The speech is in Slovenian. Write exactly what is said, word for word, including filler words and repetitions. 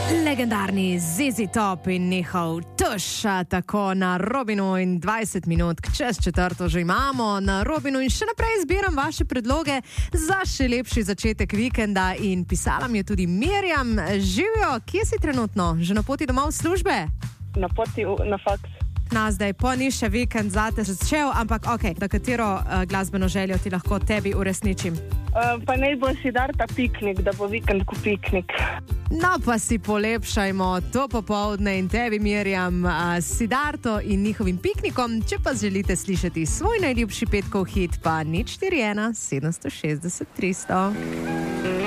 Legendarni Zizi Top in njihov tuš, tako na Robinu in dvajset minut čez četrto že imamo na Robinu in še naprej zbiram vaše predloge za še lepši začetek vikenda in pisala mi je tudi Mirjam. Živijo, kje si trenutno? Že na poti domov v službe? Na poti v, na faks. Na zdaj, po ni še vikend zate začel, ampak ok, da katero uh, glasbeno željo ti lahko tebi uresničim? Uh, pa naj bo Siddharta piknik, da bo vikend ko piknik. No pa si polepšajmo to popoldne in tebi Mirjam uh, Siddharto in njihovim piknikom. Če pa želite slišati svoj najljubši petkov hit, pa nič štiri ena sedem šest nula tristo.